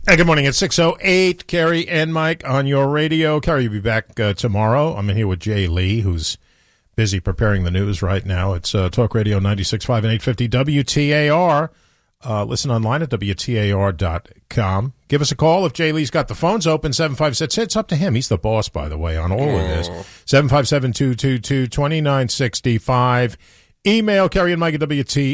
Hey, good morning. It's 6:08. Carrie and Mike on your radio. Carrie will be back tomorrow. I'm in here with Jay Lee, who's busy preparing the news right now. It's Talk Radio 96.5 and 850 WTAR. Listen online at WTAR.com. Give us a call if Jay Lee's got the phones open. 756. It's up to him. He's the boss, by the way, on all of this. 757-222-2965. Email Carrie and Mike at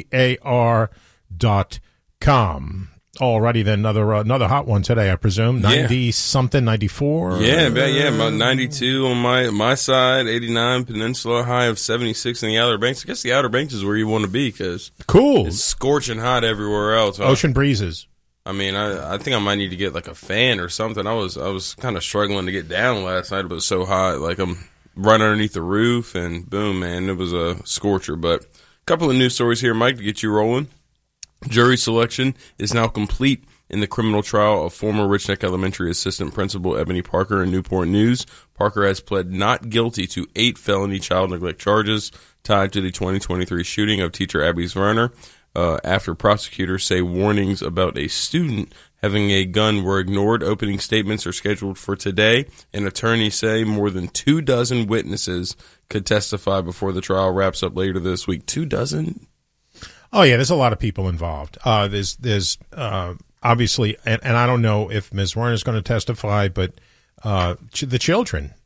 WTAR.com. Alrighty then, another hot one today, I presume. 90-something, 94? Yeah, about 92 on my side, 89 Peninsula, high of 76 in the Outer Banks. I guess the Outer Banks is where you want to be because cool. It's scorching hot everywhere else. Ocean breezes. I mean, I think I might need to get like a fan or something. I was kind of struggling to get down last night. It was so hot. Like I'm right underneath the roof, and boom, man, it was a scorcher. But a couple of news stories here, Mike, to get you rolling. Jury selection is now complete in the criminal trial of former Rich Neck Elementary assistant principal Ebony Parker in Newport News. Parker has pled not guilty to 8 felony child neglect charges tied to the 2023 shooting of teacher Abby Zwerner after prosecutors say warnings about a student having a gun were ignored. Opening statements are scheduled for today, and attorneys say more than 24 witnesses could testify before the trial wraps up later this week. 24? Oh, yeah, there's a lot of people involved. There's obviously, and I don't know if Ms. Werner is going to testify, but the children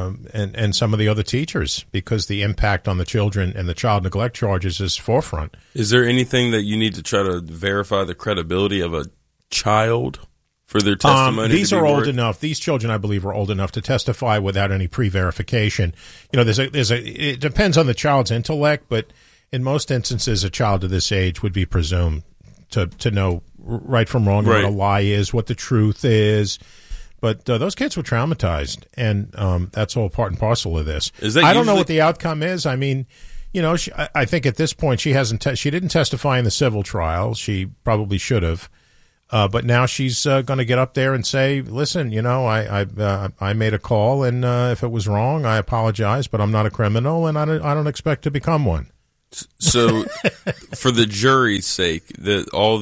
and some of the other teachers, because the impact on the children and the child neglect charges is forefront. Is there anything that you need to try to verify the credibility of a child for their testimony? These are old enough. These children, I believe, are old enough to testify without any pre-verification. You know, it depends on the child's intellect, but in most instances, a child of this age would be presumed to know right from wrong, what a lie is, what the truth is. But those kids were traumatized, and that's all part and parcel of this. I don't know what the outcome is. I mean, you know, I think at this point she didn't testify in the civil trial. She probably should have. But now she's going to get up there and say, listen, you know, I made a call, and if it was wrong, I apologize, but I'm not a criminal, and I don't expect to become one. So, for the jury's sake, is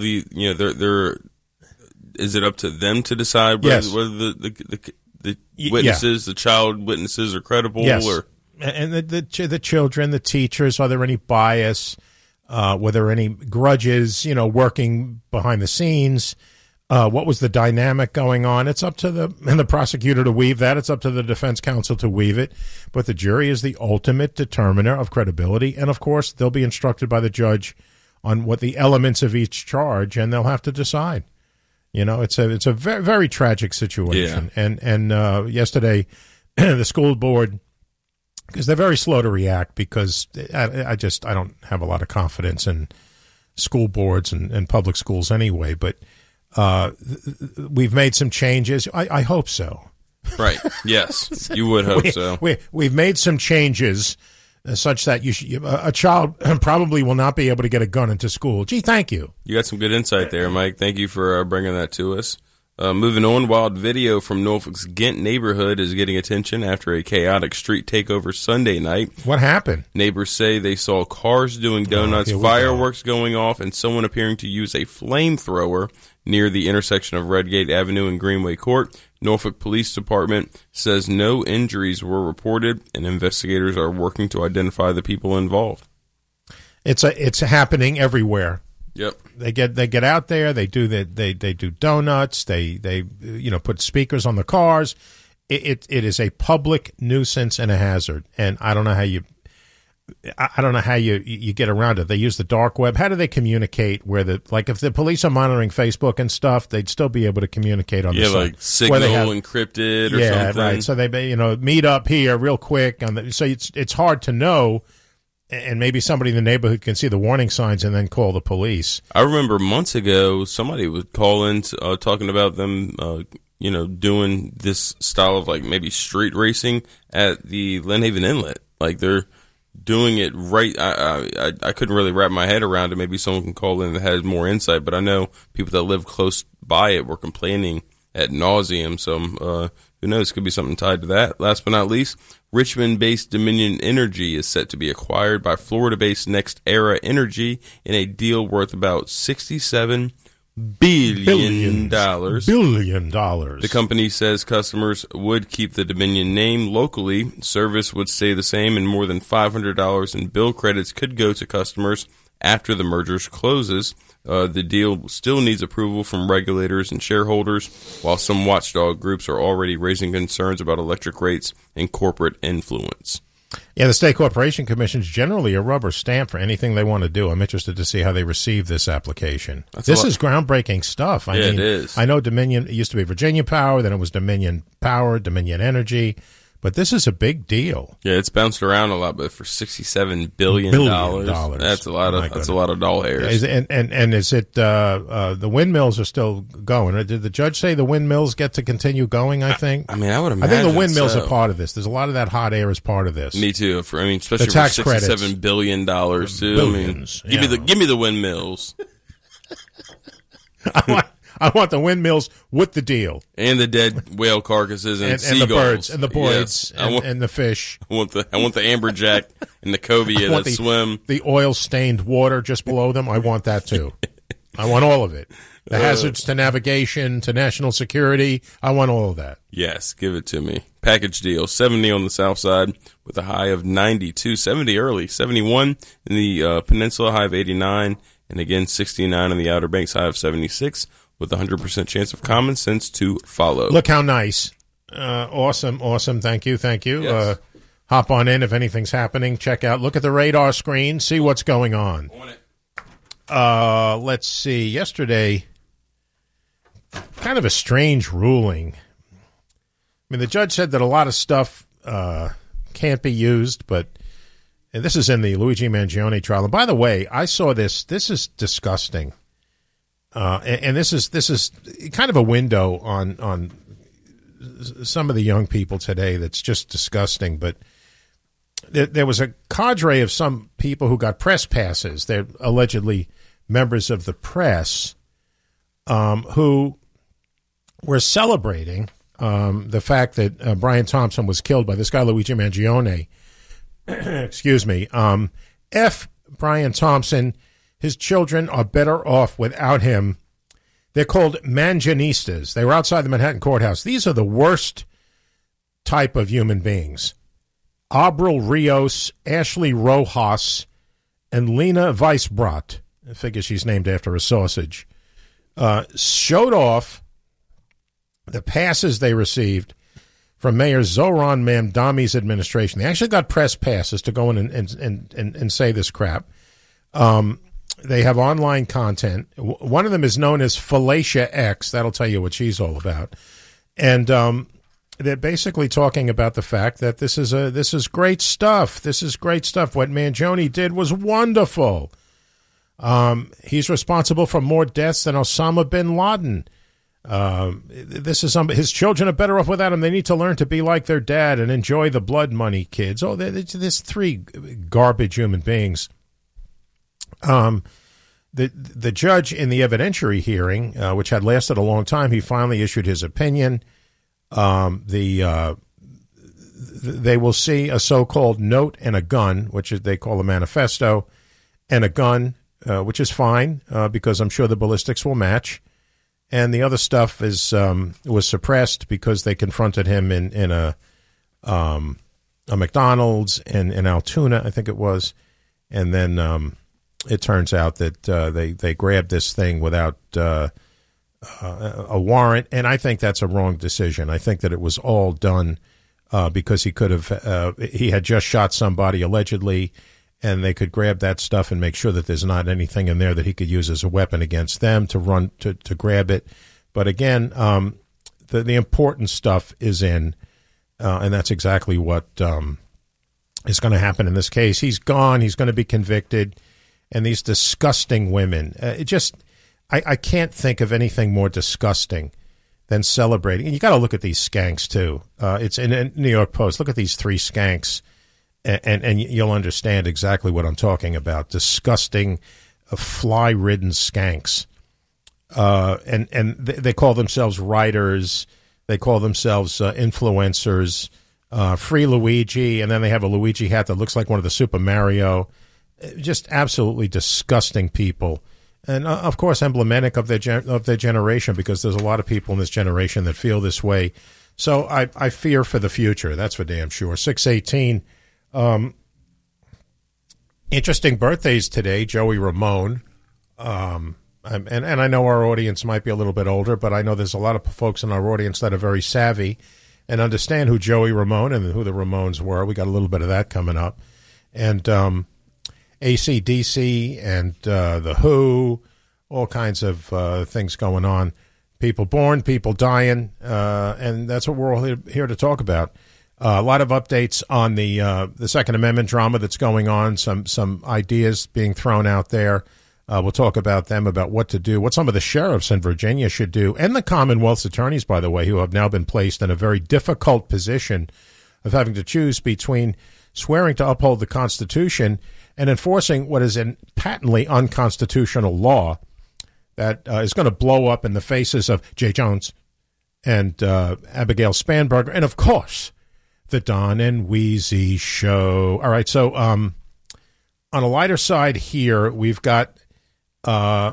it up to them to decide whether the witnesses, the child witnesses, are credible? Yes. Or? And the children, the teachers, are there any bias? Were there any grudges, you know, working behind the scenes? What was the dynamic going on? It's up to the prosecutor to weave that. It's up to the defense counsel to weave it. But the jury is the ultimate determiner of credibility. And, of course, they'll be instructed by the judge on what the elements of each charge, and they'll have to decide. You know, it's a very, very tragic situation. Yeah. And yesterday, the school board, because they're very slow to react, because I don't have a lot of confidence in school boards and public schools anyway, but we've made some changes. I hope so. Right. Yes, you would hope so. We've made some changes such that a child probably will not be able to get a gun into school. Gee, thank you. You got some good insight there, Mike. Thank you for bringing that to us. Moving on, wild video from Norfolk's Ghent neighborhood is getting attention after a chaotic street takeover Sunday night. What happened? Neighbors say they saw cars doing donuts, fireworks going off, and someone appearing to use a flamethrower near the intersection of Redgate Avenue and Greenway Court. Norfolk Police Department says no injuries were reported, and investigators are working to identify the people involved. It's happening everywhere. Yep. They get out there. They do donuts. They put speakers on the cars. It is a public nuisance and a hazard. And I don't know how you get around it. They use the dark web. How do they communicate? If the police are monitoring Facebook and stuff, they'd still be able to communicate on the site. Yeah, like Signal encrypted or something. Yeah, right. So they meet up here real quick. So it's hard to know. And maybe somebody in the neighborhood can see the warning signs and then call the police. I remember months ago, somebody would call in talking about them, doing this style of like maybe street racing at the Lynn Haven Inlet. Like they're doing it right. I couldn't really wrap my head around it. Maybe someone can call in that has more insight. But I know people that live close by it were complaining ad nauseum. So who knows? Could be something tied to that. Last but not least, Richmond-based Dominion Energy is set to be acquired by Florida-based NextEra Energy in a deal worth about $67 billion dollars. $1 billion. The company says customers would keep the Dominion name locally. Service would stay the same, and more than $500 in bill credits could go to customers after the merger closes. The deal still needs approval from regulators and shareholders, while some watchdog groups are already raising concerns about electric rates and corporate influence. Yeah, the state corporation commission's generally a rubber stamp for anything they want to do. I'm interested to see how they receive this application. This is groundbreaking stuff. I mean, it is. I know Dominion, it used to be Virginia Power, then it was Dominion Power, Dominion Energy, but this is a big deal. Yeah, it's bounced around a lot, but for $67 billion, that's a lot of doll hairs. And is it the windmills are still going? Did the judge say the windmills get to continue going? I think. I mean, I would imagine. I think the windmills are part of this. There's a lot of that hot air as part of this. Me too. Especially the tax for $67 billion too. Billions, give me the windmills. I want the windmills with the deal. And the dead whale carcasses and seagulls. The birds and the boards yes. and the fish. I want the amberjack and the cobia that swim. The oil-stained water just below them. I want that too. I want all of it. The hazards to navigation, to national security. I want all of that. Yes, give it to me. Package deal. 70 on the south side with a high of 92. 70 early. 71 in the peninsula, high of 89. And again, 69 on the Outer Banks, high of 76. With a 100% chance of common sense to follow. Look how nice. Awesome. Thank you. Yes. Hop on in if anything's happening. Check out. Look at the radar screen. See what's going on. Let's see. Yesterday, kind of a strange ruling. I mean, the judge said that a lot of stuff can't be used, but and this is in the Luigi Mangione trial. And by the way, I saw this. This is disgusting. And this is kind of a window on some of the young people today that's just disgusting. But there was a cadre of some people who got press passes. They're allegedly members of the press who were celebrating the fact that Brian Thompson was killed by this guy, Luigi Mangione. Excuse me. F. Brian Thompson. His children are better off without him. They're called Mangianistas. They were outside the Manhattan courthouse. These are the worst type of human beings. Abril Rios, Ashley Rojas, and Lena Weisbrot, I figure she's named after a sausage, showed off the passes they received from Mayor Zoran Mamdani's administration. They actually got press passes to go in and say this crap. They have online content. One of them is known as Falacia X. That'll tell you what she's all about. And they're basically talking about the fact that this is great stuff. This is great stuff. What Mangione did was wonderful. He's responsible for more deaths than Osama bin Laden. His children are better off without him. They need to learn to be like their dad and enjoy the blood money, kids. Oh, there's three garbage human beings. The judge in the evidentiary hearing, which had lasted a long time, he finally issued his opinion. They will see a so-called note and a gun, which they call a manifesto, and a gun, which is fine because I'm sure the ballistics will match. And the other stuff was suppressed because they confronted him in a McDonald's in Altoona, I think it was, and then. It turns out that they grabbed this thing without a warrant, and I think that's a wrong decision. I think that it was all done because he had just shot somebody allegedly, and they could grab that stuff and make sure that there's not anything in there that he could use as a weapon against them to grab it. But again, the important stuff is in, and that's exactly what is going to happen in this case. He's gone. He's going to be convicted. And these disgusting women, I can't think of anything more disgusting than celebrating. And you got to look at these skanks too. It's in New York Post. Look at these three skanks, and you'll understand exactly what I'm talking about. Disgusting, fly-ridden skanks. And they call themselves writers. They call themselves influencers. Free Luigi, and then they have a Luigi hat that looks like one of the Super Mario. Just absolutely disgusting people. and of course emblematic of their generation, because there's a lot of people in this generation that feel this way. So I fear for the future. That's for damn sure. 618. Interesting birthdays today. Joey Ramone. And I know our audience might be a little bit older, but I know there's a lot of folks in our audience that are very savvy and understand who Joey Ramone and who the Ramones were. We got a little bit of that coming up. And AC/DC and The Who, all kinds of things going on. People born, people dying, and that's what we're all here to talk about. A lot of updates on the Second Amendment drama that's going on, some ideas being thrown out there. We'll talk about them, about what to do, what some of the sheriffs in Virginia should do, and the Commonwealth's attorneys, by the way, who have now been placed in a very difficult position of having to choose between swearing to uphold the Constitution and enforcing what is a patently unconstitutional law that is going to blow up in the faces of Jay Jones and Abigail Spanberger, and, of course, the Don and Weezy Show. All right, so on a lighter side here, we've got an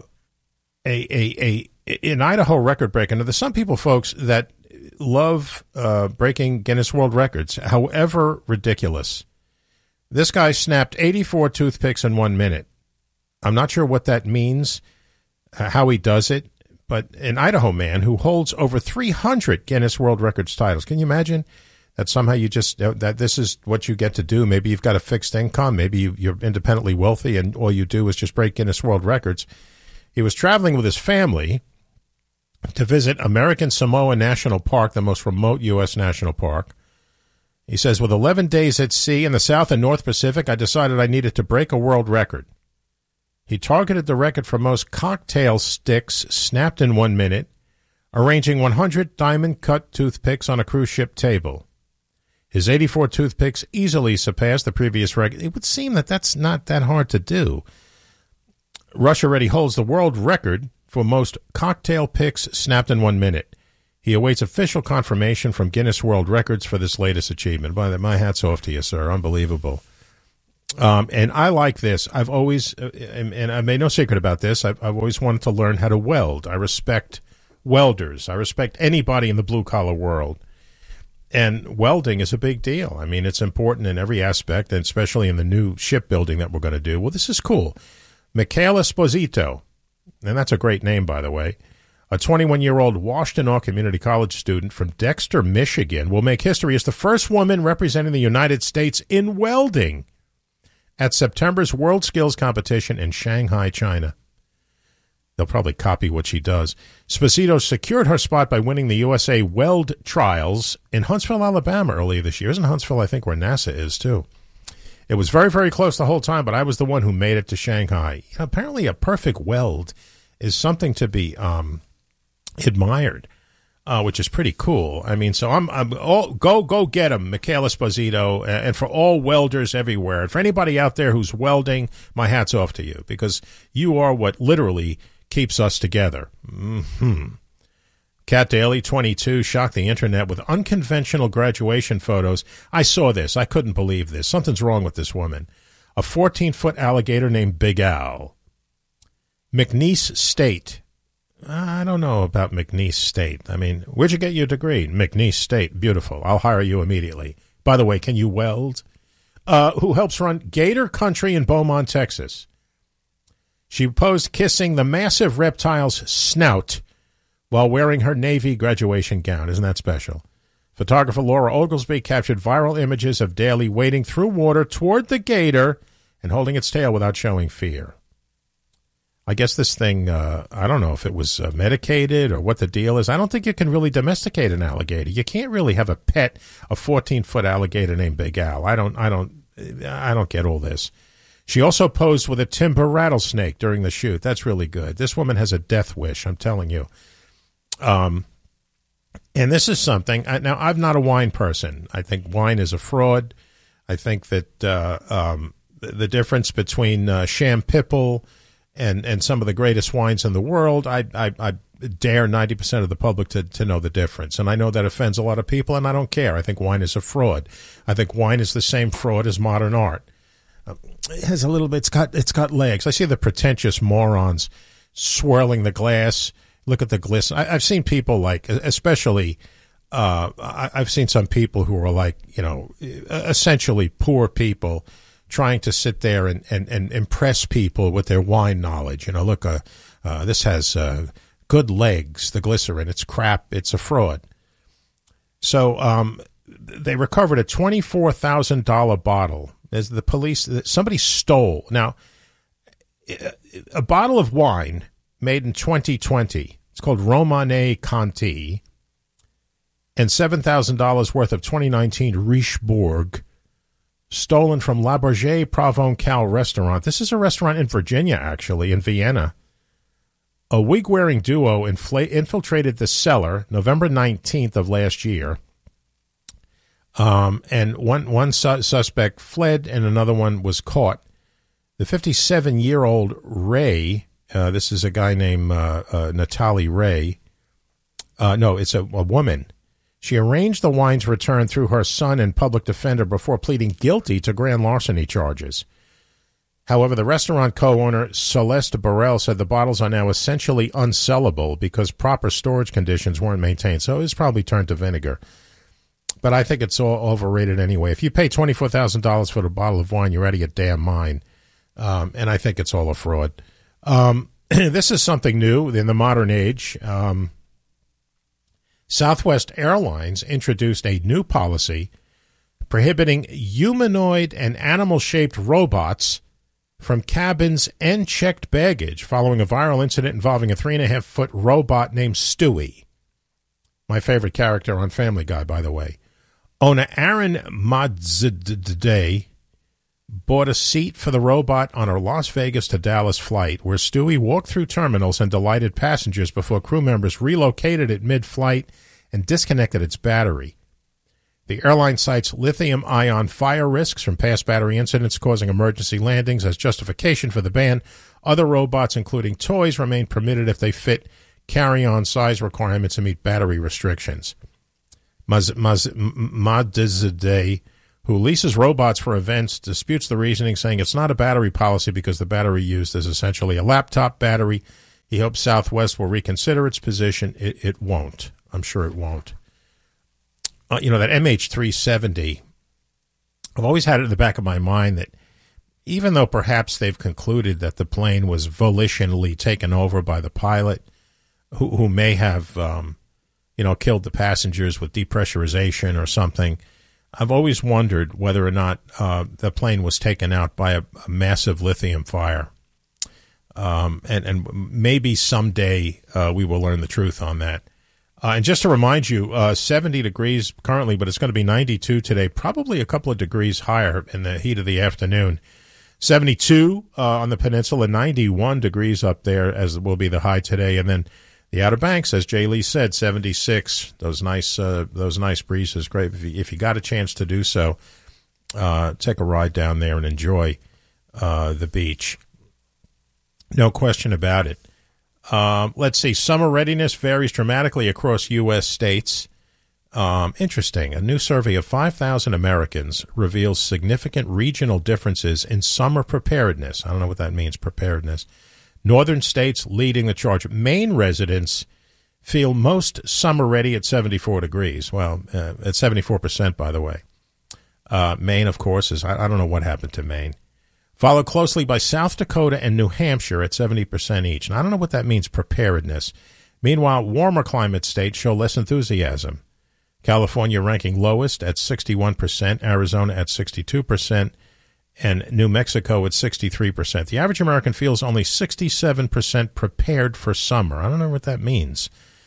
Idaho record breaker. Now, there's some people, folks, that love breaking Guinness World Records, however ridiculous. This guy snapped 84 toothpicks in 1 minute. I'm not sure what that means, how he does it, but an Idaho man who holds over 300 Guinness World Records titles. Can you imagine that somehow you just, that this is what you get to do? Maybe you've got a fixed income. Maybe you're independently wealthy and all you do is just break Guinness World Records. He was traveling with his family to visit American Samoa National Park, the most remote U.S. national park. He says, with 11 days at sea in the South and North Pacific, I decided I needed to break a world record. He targeted the record for most cocktail sticks snapped in 1 minute, arranging 100 diamond-cut toothpicks on a cruise ship table. His 84 toothpicks easily surpassed the previous record. It would seem that that's not that hard to do. Rush already holds the world record for most cocktail picks snapped in 1 minute. He awaits official confirmation from Guinness World Records for this latest achievement. My hat's off to you, sir. Unbelievable. And I like this. I've always, and I made no secret about this, I've always wanted to learn how to weld. I respect welders. I respect anybody in the blue-collar world. And welding is a big deal. I mean, it's important in every aspect, and especially in the new shipbuilding that we're going to do. Well, this is cool. Michaela Esposito, and that's a great name, by the way, a 21-year-old Washtenaw Community College student from Dexter, Michigan, will make history as the first woman representing the United States in welding at September's World Skills Competition in Shanghai, China. They'll probably copy what she does. Esposito secured her spot by winning the USA Weld Trials in Huntsville, Alabama earlier this year. Isn't Huntsville, I think, where NASA is, too? It was very, very close the whole time, but I was the one who made it to Shanghai. You know, apparently a perfect weld is something to be admired, which is pretty cool. I mean, so I'm all, go get them, Michaela Esposito, and for all welders everywhere. And for anybody out there who's welding, my hat's off to you, because you are what literally keeps us together. Cat Daily 22 shocked the internet with unconventional graduation photos. I saw this. I couldn't believe this. Something's wrong with this woman. A 14-foot alligator named Big Al. McNeese State. I don't know about McNeese State. I mean, where'd you get your degree? McNeese State. Beautiful. I'll hire you immediately. By the way, can you weld? Who helps run Gator Country in Beaumont, Texas. She posed kissing the massive reptile's snout while wearing her Navy graduation gown. Isn't that special? Photographer Laura Oglesby captured viral images of Daly wading through water toward the gator and holding its tail without showing fear. I guess this thing, I don't know if it was medicated or what the deal is. I don't think you can really domesticate an alligator. You can't really have a pet, a 14-foot alligator named Big Al. I don't get all this. She also posed with a timber rattlesnake during the shoot. That's really good. This woman has a death wish, I'm telling you. And this is something. Now, I'm not a wine person. I think wine is a fraud. I think that the difference between Champipple and some of the greatest wines in the world, I dare 90% of the public to know the difference. And I know that offends a lot of people, and I don't care. I think wine is a fraud. I think wine is the same fraud as modern art. It has a little bit. It's got legs. I see the pretentious morons swirling the glass. Look at the glisten. I've seen people like, especially, I've seen some people who are like, essentially poor people trying to sit there and impress people with their wine knowledge. Look, this has good legs, the glycerin. It's crap. It's a fraud. So they recovered a $24,000 bottle. As the police, somebody stole. Now, a bottle of wine made in 2020, it's called Romanée Conti, and $7,000 worth of 2019 Richebourg, stolen from La Berger Provençal restaurant. This is a restaurant in Virginia, actually, in Vienna. A wig-wearing duo infiltrated the cellar November 19th of last year, and one suspect fled and another one was caught. The 57-year-old Ray, this is a guy named Natalie Ray. No, it's a woman. She arranged the wine's return through her son and public defender before pleading guilty to grand larceny charges. However, the restaurant co-owner Celeste Burrell said the bottles are now essentially unsellable because proper storage conditions weren't maintained. So it's probably turned to vinegar. But I think it's all overrated anyway. If you pay $24,000 for the bottle of wine, you're out of your damn mind. And I think it's all a fraud. This is something new in the modern age. Southwest Airlines introduced a new policy prohibiting humanoid and animal-shaped robots from cabins and checked baggage following a viral incident involving a 3.5-foot robot named Stewie. My favorite character on Family Guy, by the way. Owner Aaron Madzadeh bought a seat for the robot on a Las Vegas to Dallas flight where Stewie walked through terminals and delighted passengers before crew members relocated it mid-flight and disconnected its battery. The airline cites lithium-ion fire risks from past battery incidents causing emergency landings as justification for the ban. Other robots, including toys, remain permitted if they fit carry-on size requirements and meet battery restrictions. Madzadeh, who leases robots for events, disputes the reasoning, saying it's not a battery policy because the battery used is essentially a laptop battery. He hopes Southwest will reconsider its position. It won't. I'm sure it won't. That MH370, I've always had it in the back of my mind that even though perhaps they've concluded that the plane was volitionally taken over by the pilot, who may have, killed the passengers with depressurization or something, I've always wondered whether or not the plane was taken out by a massive lithium fire. And maybe someday we will learn the truth on that. And just to remind you, 70 degrees currently, but it's going to be 92 today, probably a couple of degrees higher in the heat of the afternoon. 72 on the peninsula, 91 degrees up there as will be the high today. And then the Outer Banks, as Jay Lee said, 76. Those nice breezes, great. If you got a chance to do so, take a ride down there and enjoy the beach. No question about it. Let's see. Summer readiness varies dramatically across U.S. states. Interesting. A new survey of 5,000 Americans reveals significant regional differences in summer preparedness. I don't know what that means, preparedness. Northern states leading the charge. Maine residents feel most summer ready at 74 degrees. Well, at 74%, by the way. Maine, of course, is, I don't know what happened to Maine. Followed closely by South Dakota and New Hampshire at 70% each. And I don't know what that means, preparedness. Meanwhile, warmer climate states show less enthusiasm. California ranking lowest at 61%, Arizona at 62%, and New Mexico at 63%. The average American feels only 67% prepared for summer. I don't know what that means.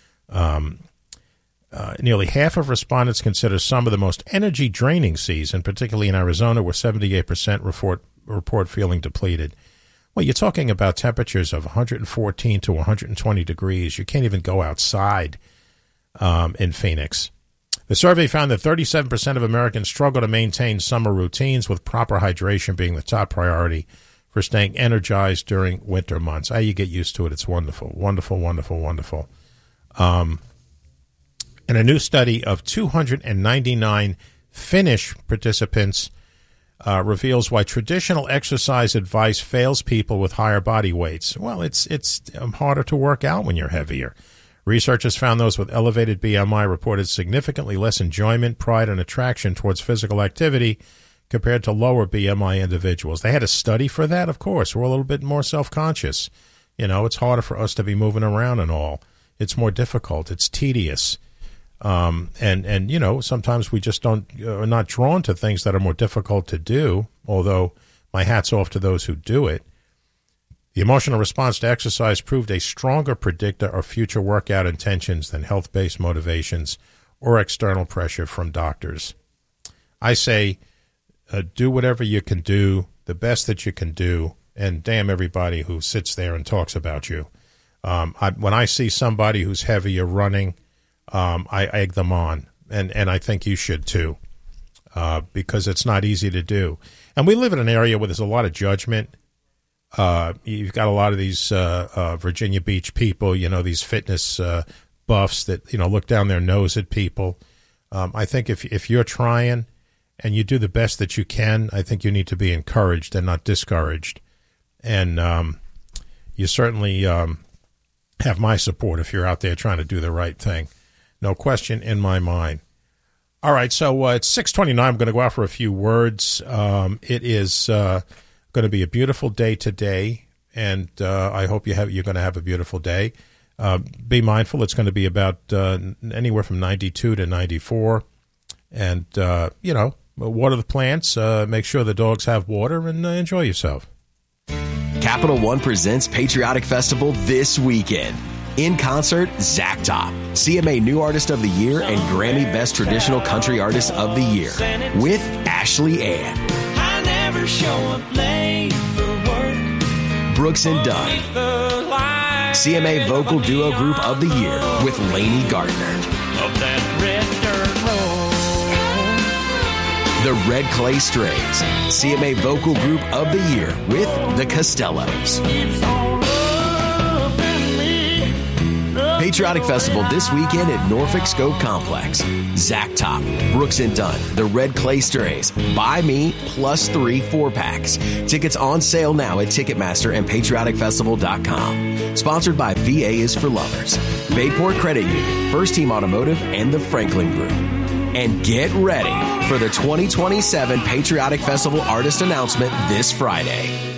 Nearly half of respondents consider summer the most energy-draining season, particularly in Arizona, where 78% report feeling depleted. Well, you're talking about temperatures of 114 to 120 degrees. You can't even go outside in Phoenix. The survey found that 37% of Americans struggle to maintain summer routines, with proper hydration being the top priority for staying energized during winter months. You get used to it. It's wonderful, wonderful, wonderful, wonderful. And a new study of 299 Finnish participants reveals why traditional exercise advice fails people with higher body weights. Well, it's harder to work out when you're heavier. Researchers found those with elevated BMI reported significantly less enjoyment, pride, and attraction towards physical activity compared to lower BMI individuals. They had a study for that, of course. We're a little bit more self-conscious. You know, it's harder for us to be moving around and all. It's more difficult. It's tedious. And you know, sometimes we just are not drawn to things that are more difficult to do, although my hat's off to those who do it. The emotional response to exercise proved a stronger predictor of future workout intentions than health-based motivations or external pressure from doctors. I say, do whatever you can do, the best that you can do, and damn everybody who sits there and talks about you. When I see somebody who's heavier running, I egg them on, and I think you should too, because it's not easy to do. And we live in an area where there's a lot of judgment. You've got a lot of these Virginia Beach people, you know, these fitness buffs that, you know, look down their nose at people. I think if you're trying and you do the best that you can, I think you need to be encouraged and not discouraged. And you certainly have my support if you're out there trying to do the right thing. No question in my mind. All right, so it's 6:29. I'm going to go out for a few words. It is going to be a beautiful day today, and I hope you're going to have a beautiful day. Be mindful. It's going to be about anywhere from 92 to 94. And, you know, water the plants. Make sure the dogs have water, and enjoy yourself. Capital One presents Patriotic Festival this weekend. In concert, Zach Top, CMA New Artist of the Year and Grammy Best Traditional Country Artist of the Year, with Ashley Ann. I never show up late for work. Brooks and Dunn, CMA Vocal Duo Group of the Year, with Lainey Gardner. The Red Clay Strays, CMA Vocal Group of the Year, with the Costellos. Patriotic Festival this weekend at Norfolk Scope Complex. Zach Top, Brooks and Dunn, the Red Clay Strays, Buy Me +3 4-packs. Tickets on sale now at Ticketmaster and patrioticfestival.com. Sponsored by VA is for Lovers, Bayport Credit Union, First Team Automotive, and the Franklin Group. And get ready for the 2027 Patriotic Festival artist announcement this Friday.